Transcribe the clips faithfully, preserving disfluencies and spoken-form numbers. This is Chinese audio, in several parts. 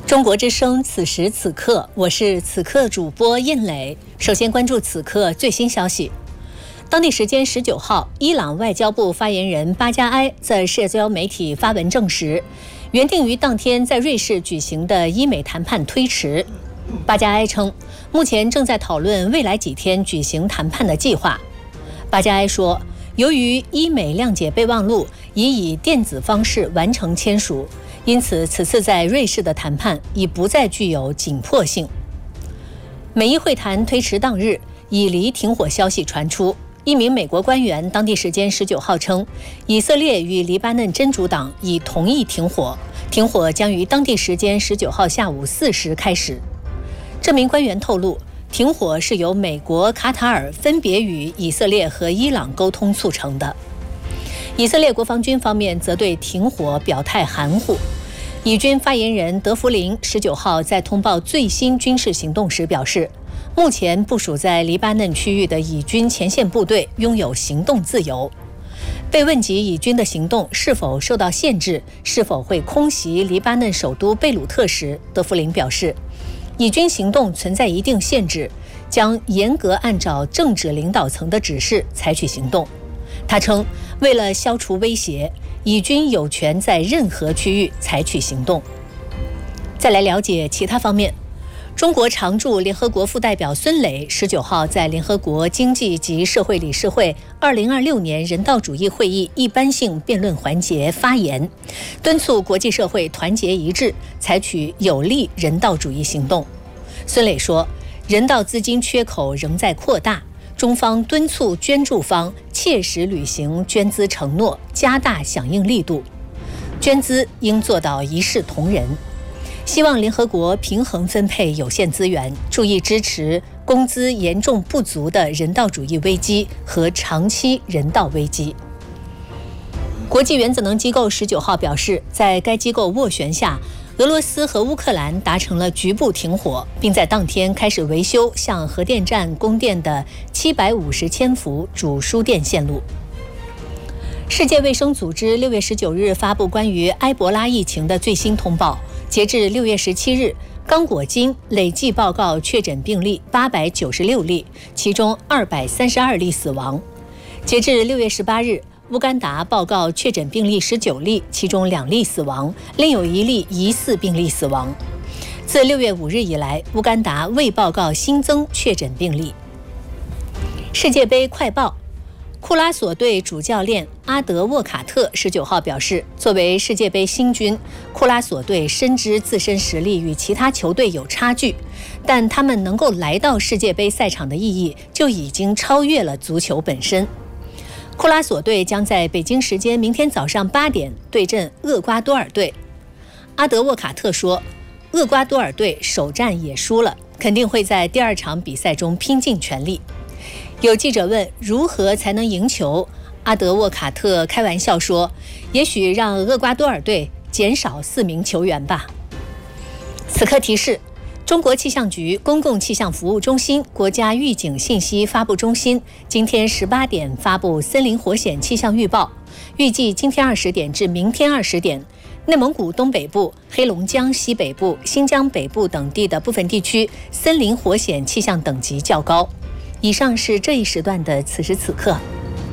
中国之声，此时此刻，我是此刻主播印磊。首先关注此刻最新消息。当地时间十九号，伊朗外交部发言人巴加埃在社交媒体发文证实，原定于当天在瑞士举行的伊美谈判推迟。巴加埃称，目前正在讨论未来几天举行谈判的计划。巴加埃说，由于伊美谅解备忘录已以电子方式完成签署，因此此次在瑞士的谈判已不再具有紧迫性。美伊会谈推迟当日，以黎停火消息传出。一名美国官员当地时间十九号称，以色列与黎巴嫩真主党已同意停火，停火将于当地时间十九号下午四时开始。这名官员透露，停火是由美国、卡塔尔分别与以色列和伊朗沟通促成的。以色列国防军方面则对停火表态含糊。以军发言人德弗林十九号在通报最新军事行动时表示，目前部署在黎巴嫩区域的以军前线部队拥有行动自由。被问及以军的行动是否受到限制，是否会空袭黎巴嫩首都贝鲁特时，德弗林表示，以军行动存在一定限制，将严格按照政治领导层的指示采取行动。他称，为了消除威胁，以军有权在任何区域采取行动。再来了解其他方面。中国常驻联合国副代表孙磊十九号在联合国经济及社会理事会二零二六年人道主义会议一般性辩论环节发言，敦促国际社会团结一致，采取有力人道主义行动。孙磊说，人道资金缺口仍在扩大，中方敦促捐助方切实履行捐资承诺，加大响应力度，捐资应做到一视同仁。希望联合国平衡分配有限资源，注意支持工资严重不足的人道主义危机和长期人道危机。国际原子能机构十九号表示，在该机构斡旋下，俄罗斯和乌克兰达成了局部停火，并在当天开始维修向核电站供电的七百五十千伏主输电线路。世界卫生组织六月十九日发布关于埃博拉疫情的最新通报，截至六月十七日，刚果金累计报告确诊病例八百九十六例，其中二百三十二例死亡。截至六月十八日，乌干达报告确诊病例十九例，其中两例死亡，另有一例疑似病例死亡。自六月五日以来，乌干达未报告新增确诊病例。世界杯快报。库拉索队主教练阿德沃卡特十九号表示，作为世界杯新军，库拉索队深知自身实力与其他球队有差距，但他们能够来到世界杯赛场的意义就已经超越了足球本身。库拉索队将在北京时间明天早上八点对阵厄瓜多尔队。阿德沃卡特说，厄瓜多尔队首战也输了，肯定会在第二场比赛中拼尽全力。有记者问如何才能赢球，阿德沃卡特开玩笑说，也许让厄瓜多尔队减少四名球员吧。此刻提示，中国气象局公共气象服务中心国家预警信息发布中心今天十八点发布森林火险气象预报，预计今天二十点至明天二十点，内蒙古东北部、黑龙江西北部、新疆北部等地的部分地区森林火险气象等级较高。以上是这一时段的此时此刻。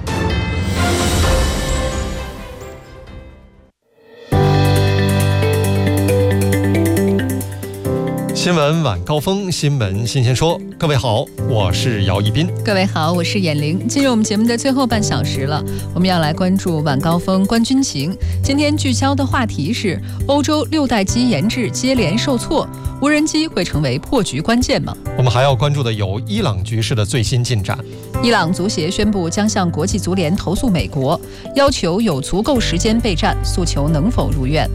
新闻晚高峰，新闻新鲜说。各位好，我是姚一斌。 各位好，我是闫玲。进入我们节目的最后半小时了，我们要来关注晚高峰观军情。今天聚焦的话题是欧洲六代机研制接连受挫，无人机会成为破局关键吗？ 我们还要关注的有伊朗局势的最新进展。 伊朗足协宣布将向国际足联投诉美国，要求有足够时间备战，诉求能否如愿？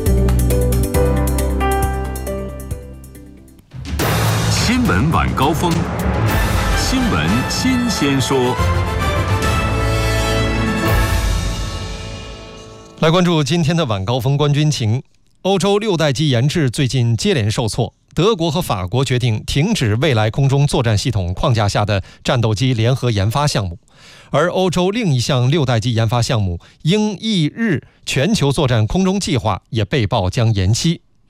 新闻晚高峰，新闻新鲜说。 来关注今天的晚高峰观军情。欧洲六代机研制最近接连受挫，德国和法国决定停止未来空中作战系统框架下的战斗机联合研发项目，而欧洲另一项六代机研发项目英意日全球作战空中计划也被曝将延期。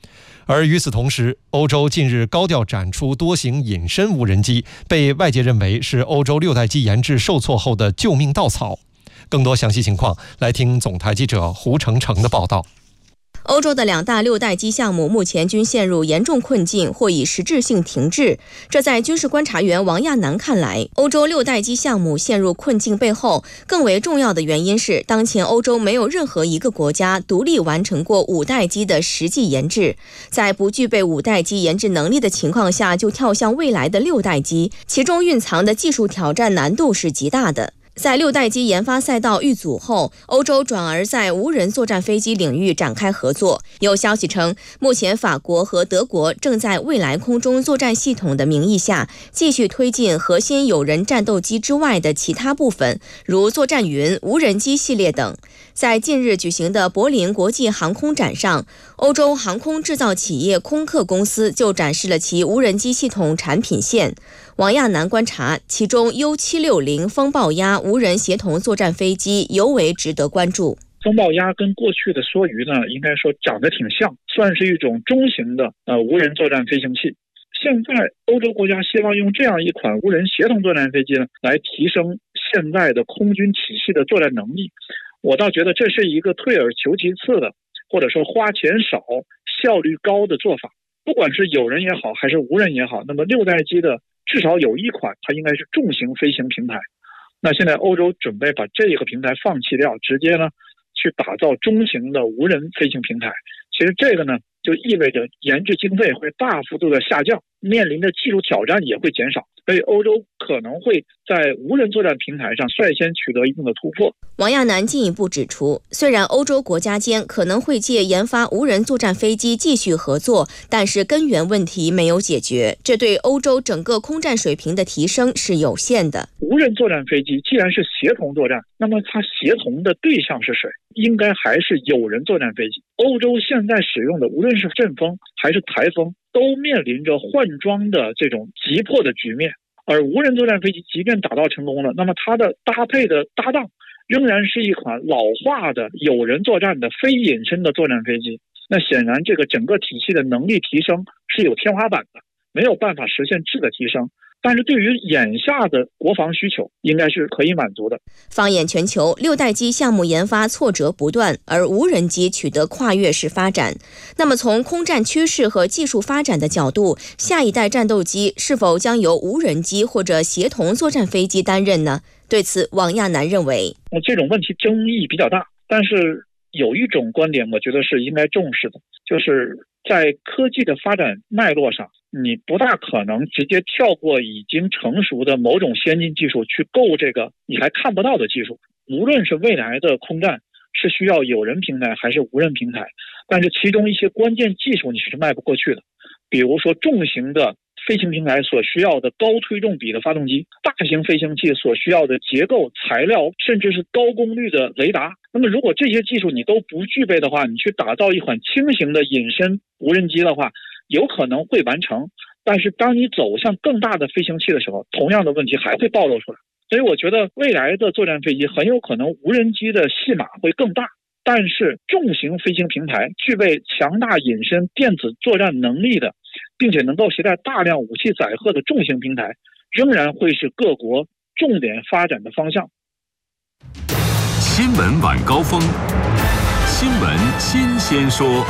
而与此同时，欧洲近日高调展出多型隐身无人机，被外界认为是欧洲六代机研制受挫后的救命稻草。更多详细情况，来听总台记者胡成成的报道。 欧洲的两大六代机项目目前均陷入严重困境，或已实质性停滞。这在军事观察员王亚楠看来，欧洲六代机项目陷入困境背后，更为重要的原因是，当前欧洲没有任何一个国家独立完成过五代机的实际研制。在不具备五代机研制能力的情况下，就跳向未来的六代机，其中蕴藏的技术挑战难度是极大的。在六代机研发赛道遇阻后，欧洲转而在无人作战飞机领域展开合作。有消息称，目前法国和德国正在未来空中作战系统的名义下，继续推进核心有人战斗机之外的其他部分，如作战云、无人机系列等。在近日举行的柏林国际航空展上，欧洲航空制造企业空客公司就展示了其无人机系统产品线。王亚楠观察，其中 U 七六零 风暴鸭无人协同作战飞机尤为值得关注。 风暴鸭跟过去的梭鱼呢，应该说长得挺像，算是一种中型的呃无人作战飞行器。现在欧洲国家希望用这样一款无人协同作战飞机呢，来提升现在的空军体系的作战能力。我倒觉得这是一个退而求其次的，或者说花钱少、效率高的做法。不管是有人也好，还是无人也好，那么六代机的至少有一款，它应该是重型飞行平台。那现在欧洲准备把这个平台放弃掉，直接呢去打造中型的无人飞行平台。其实这个呢，就意味着研制经费会大幅度的下降，面临的技术挑战也会减少。所以欧洲可能会在无人作战平台上率先取得一定的突破。 王亚楠进一步指出，虽然欧洲国家间可能会借研发无人作战飞机继续合作，但是根源问题没有解决，这对欧洲整个空战水平的提升是有限的。 无人作战飞机既然是协同作战，那么它协同的对象是谁？应该还是有人作战飞机。欧洲现在使用的无论是阵风还是台风，都面临着换装的这种急迫的局面。而无人作战飞机即便打造成功了，那么它的搭配的搭档仍然是一款老化的有人作战的非隐身的作战飞机。那显然这个整个体系的能力提升是有天花板的，没有办法实现质的提升。但是对于眼下的国防需求，应该是可以满足的。 放眼全球，六代机项目研发挫折不断，而无人机取得跨越式发展。那么从空战趋势和技术发展的角度，下一代战斗机是否将由无人机或者协同作战飞机担任呢？对此，王亚楠认为， 这种问题争议比较大，但是有一种观点我觉得是应该重视的，就是在科技的发展脉络上，你不大可能直接跳过已经成熟的某种先进技术去购这个你还看不到的技术。无论是未来的空战是需要有人平台还是无人平台，但是其中一些关键技术你是迈不过去的。比如说重型的飞行平台所需要的高推重比的发动机，大型飞行器所需要的结构、材料，甚至是高功率的雷达。那么如果这些技术你都不具备的话，你去打造一款轻型的隐身无人机的话，有可能会完成，但是当你走向更大的飞行器的时候，同样的问题还会暴露出来。所以我觉得未来的作战飞机很有可能无人机的戏码会更大，但是重型飞行平台具备强大隐身电子作战能力的，并且能够携带大量武器载荷的重型平台，仍然会是各国重点发展的方向。 新闻晚高峰，新闻新鲜说。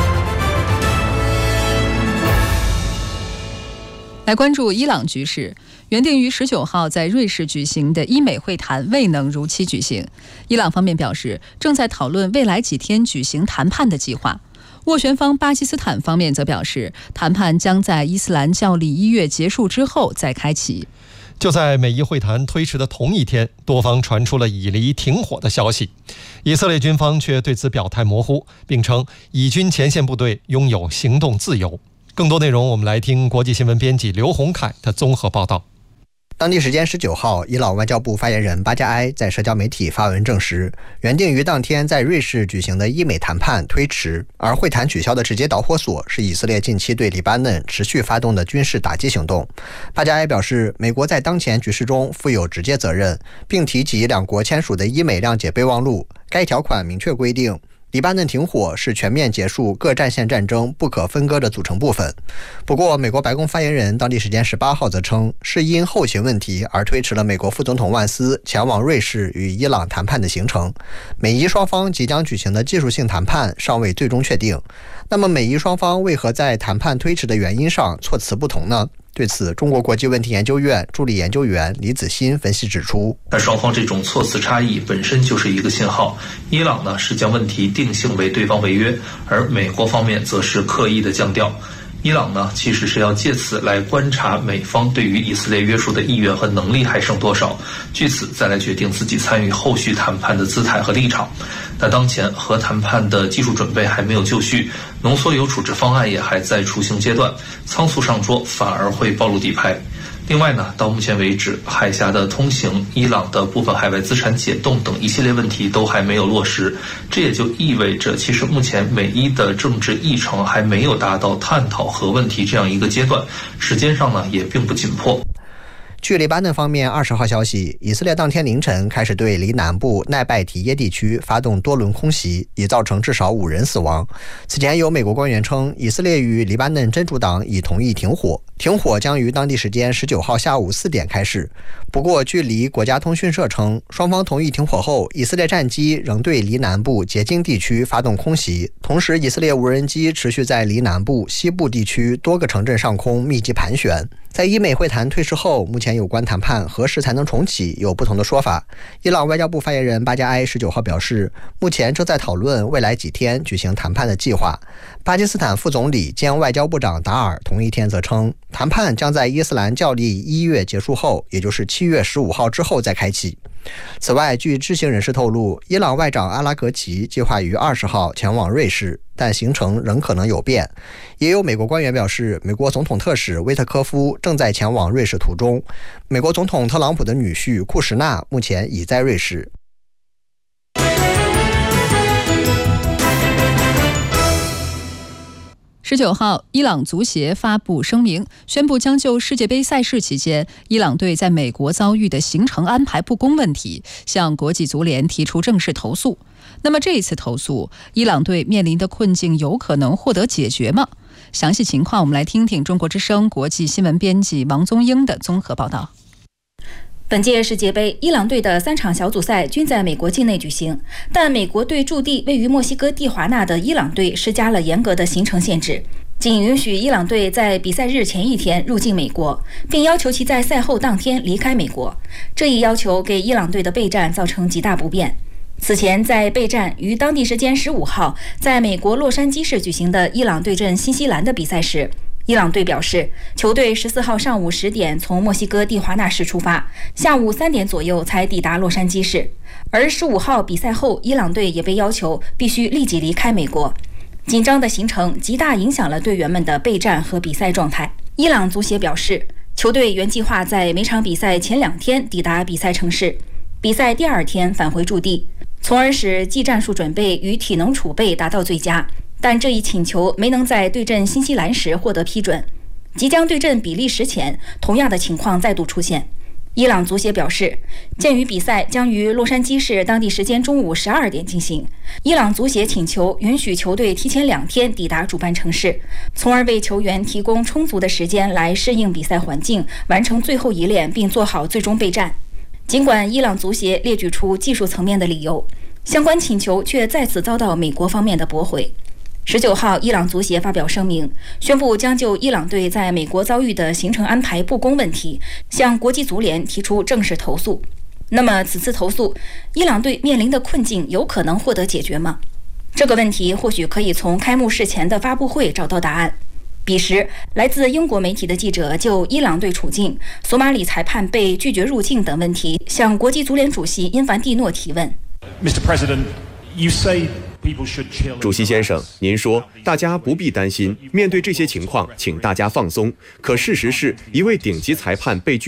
来关注伊朗局势，原定于十九号在瑞士举行的伊美会谈未能如期举行。伊朗方面表示，正在讨论未来几天举行谈判的计划。斡旋方巴基斯坦方面则表示，谈判将在伊斯兰教历一月结束之后再开启。 就在美伊会谈推迟的同一天，多方传出了以黎停火的消息，以色列军方却对此表态模糊，并称以军前线部队拥有行动自由。更多内容我们来听国际新闻编辑刘洪凯的综合报道。 当地时间十九号，伊朗外交部发言人巴加埃在社交媒体发文证实，原定于当天在瑞士举行的伊美谈判推迟，而会谈取消的直接导火索是以色列近期对黎巴嫩持续发动的军事打击行动。巴加埃表示，美国在当前局势中负有直接责任，并提及两国签署的伊美谅解备忘录，该条款明确规定， 黎巴嫩停火是全面结束各战线战争不可分割的组成部分。不过，美国白宫发言人当地时间十八号则称，是因后勤问题而推迟了美国副总统万斯前往瑞士与伊朗谈判的行程。美伊双方即将举行的技术性谈判尚未最终确定。那么，美伊双方为何在谈判推迟的原因上措辞不同呢？对此，中国国际问题研究院助理研究员李子欣分析指出， 那双方这种措辞差异本身就是一个信号。伊朗呢是将问题定性为对方违约，而美国方面则是刻意的降调。伊朗呢其实是要借此来观察美方对于以色列约束的意愿和能力还剩多少，据此再来决定自己参与后续谈判的姿态和立场。那当前核谈判的技术准备还没有就绪，浓缩铀处置方案也还在雏形阶段，仓促上桌反而会暴露底牌。另外呢，到目前为止，海峡的通行、伊朗的部分海外资产解冻等一系列问题都还没有落实，这也就意味着，其实目前美伊的政治议程还没有达到探讨核问题这样一个阶段，时间上呢也并不紧迫。 据黎巴嫩方面二十号消息，以色列当天凌晨开始对黎南部奈拜提耶地区发动多轮空袭，已造成至少五人死亡。此前有美国官员称，以色列与黎巴嫩真主党已同意停火，停火将于当地时间十九号下午四点开始。不过，距离国家通讯社称，双方同意停火后，以色列战机仍对黎南部捷经地区发动空袭，同时以色列无人机持续在黎南部、西部地区多个城镇上空密集盘旋。在伊美会谈退市后，目前有关谈判何时才能重启有不同的说法。伊朗外交部发言人巴加埃十九号表示，目前正在讨论未来几天举行谈判的计划。巴基斯坦副总理兼外交部长达尔同一天则称，谈判将在伊斯兰教历一月结束后，也就是七月十五号之后再开启。此外，据知情人士透露，伊朗外长阿拉格齐计划于二十号前往瑞士，但行程仍可能有变。也有美国官员表示，美国总统特使威特科夫正在前往瑞士途中。美国总统特朗普的女婿库什纳目前已在瑞士。 十九号，伊朗足协发布声明，宣布将就世界杯赛事期间伊朗队在美国遭遇的行程安排不公问题，向国际足联提出正式投诉。那么这一次投诉，伊朗队面临的困境有可能获得解决吗？详细情况，我们来听听中国之声国际新闻编辑王宗英的综合报道。 本届世界杯，伊朗队的三场小组赛均在美国境内举行，但美国对驻地位于墨西哥蒂华纳的伊朗队施加了严格的行程限制，仅允许伊朗队在比赛日前一天入境美国，并要求其在赛后当天离开美国。这一要求给伊朗队的备战造成极大不便。此前，在备战于当地时间十五号在美国洛杉矶市举行的伊朗对阵新西兰的比赛时，伊朗队表示，球队十四号上午十点从墨西哥蒂华纳市出发，下午三点左右才抵达洛杉矶市。而十五号比赛后，伊朗队也被要求必须立即离开美国。紧张的行程极大影响了队员们的备战和比赛状态。伊朗足协表示，球队原计划在每场比赛前两天抵达比赛城市，比赛第二天返回驻地，从而使技战术准备与体能储备达到最佳。但这一请求没能在对阵新西兰时获得批准。即将对阵比利时前，同样的情况再度出现。伊朗足协表示，鉴于比赛将于洛杉矶市当地时间中午十二点进行，伊朗足协请求允许球队提前两天抵达主办城市，从而为球员提供充足的时间来适应比赛环境，完成最后一练并做好最终备战。尽管伊朗足协列举出技术层面的理由，相关请求却再次遭到美国方面的驳回。十九号，伊朗足协发表声明，宣布将就伊朗队在美国遭遇的行程安排不公问题，向国际足联提出正式投诉。那么，此次投诉，伊朗队面临的困境有可能获得解决吗？这个问题或许可以从开幕式前的发布会找到答案。彼时，来自英国媒体的记者就伊朗队处境、索马里裁判被拒绝入境等问题，向国际足联主席因凡蒂诺提问。 Mister President, you say 主席先生，您说大家不必担心，面对这些情况，请大家放松。可事实是，一位顶级裁判被拒